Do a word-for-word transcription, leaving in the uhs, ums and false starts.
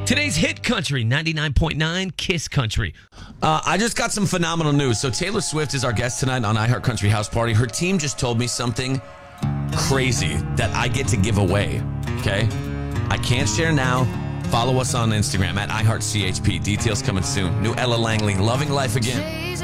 Today's hit country, ninety-nine point nine Kiss Country. Uh, I just got some phenomenal news. So Taylor Swift is our guest tonight on iHeart Country House Party. Her team just told me something crazy that I get to give away, okay? I can't share now. Follow us on Instagram at iHeartCHP. Details coming soon. New Ella Langley, Loving Life Again.